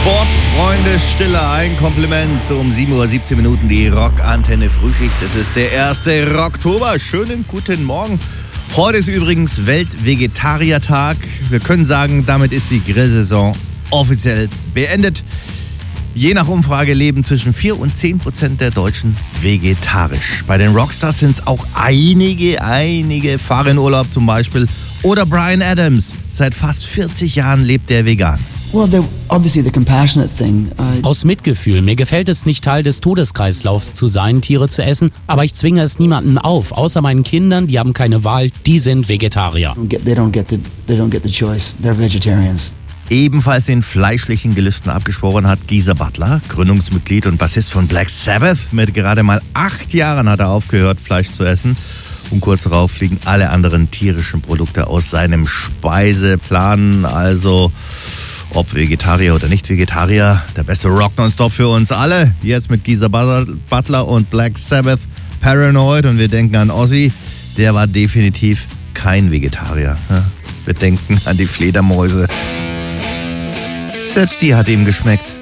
Sportfreunde, Stille, ein Kompliment. Um 7:17 Uhr die Rockantenne Frühschicht. Es ist der 1. Oktober. Schönen guten Morgen. Heute ist übrigens Weltvegetariertag. Wir können sagen, damit ist die Grillsaison offiziell beendet. Je nach Umfrage leben zwischen 4 und 10% der Deutschen vegetarisch. Bei den Rockstars sind es auch einige fahren in Urlaub zum Beispiel. Oder Bryan Adams. Seit fast 40 Jahren lebt er vegan. Well, obviously the compassionate thing. Aus Mitgefühl. Mir gefällt es nicht, Teil des Todeskreislaufs zu sein, Tiere zu essen, aber ich zwinge es niemandem auf, außer meinen Kindern, die haben keine Wahl, die sind Vegetarier. They don't get the choice. They're vegetarians. Ebenfalls den fleischlichen Gelüsten abgeschworen hat Geezer Butler, Gründungsmitglied und Bassist von Black Sabbath. Mit gerade mal 8 Jahren hat er aufgehört, Fleisch zu essen. Und kurz darauf fliegen alle anderen tierischen Produkte aus seinem Speiseplan. Also, ob Vegetarier oder nicht Vegetarier, der beste Rock nonstop für uns alle. Jetzt mit Geezer Butler und Black Sabbath, Paranoid. Und wir denken an Ozzy, der war definitiv kein Vegetarier. Wir denken an die Fledermäuse. Selbst die hat ihm geschmeckt.